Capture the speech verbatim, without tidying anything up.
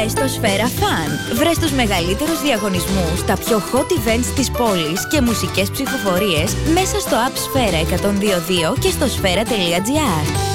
Μπες στο Σφαίρα Fun. Βρες τους μεγαλύτερους διαγωνισμούς, τα πιο hot events της πόλης και μουσικές ψηφοφορίες μέσα στο app Σφαίρα εκατόν δύο δύο και στο σφαίρα τελεία τζι άρ.